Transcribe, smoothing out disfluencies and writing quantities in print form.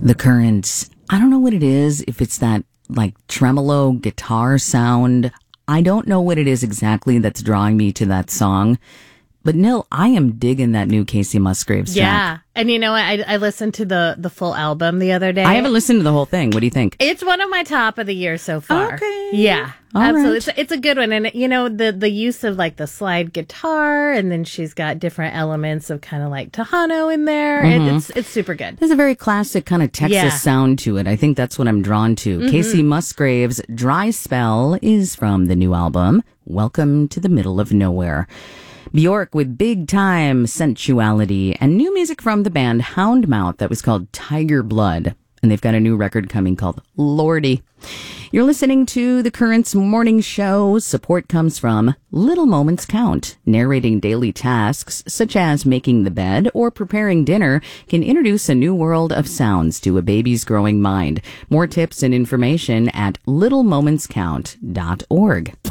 The Currents. I don't know what it is, if it's that like tremolo guitar sound. I don't know what it is exactly that's drawing me to that song. But Nil, I am digging that new Casey Musgraves track. Yeah. And you know what? I listened to the full album the other day. I haven't listened to the whole thing. What do you think? It's one of my top of the year so far. Okay. Yeah. All absolutely. right. It's a good one. And, you know, the use of like the slide guitar, and then she's got different elements of kind of like Tejano in there. It's super good. There's a very classic kind of Texas sound to it. I think that's what I'm drawn to. Casey Musgraves' Dry Spell is from the new album, Welcome to the Middle of Nowhere. Bjork with Big Time Sensuality, and new music from the band Houndmouth that was called Tiger Blood. And they've got a new record coming called Lordy. You're listening to The Currents Morning Show. Support comes from Little Moments Count. Narrating daily tasks such as making the bed or preparing dinner can introduce a new world of sounds to a baby's growing mind. More tips and information at littlemomentscount.org.